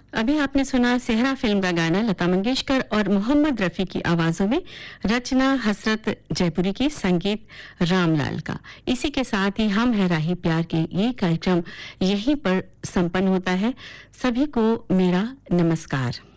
अभी आपने सुना सेहरा फिल्म का गाना लता मंगेशकर और मोहम्मद रफी की आवाजों में, रचना हसरत जयपुरी की, संगीत रामलाल का। इसी के साथ ही हम है राही प्यार के ये कार्यक्रम यहीं पर संपन्न होता है। सभी को मेरा नमस्कार।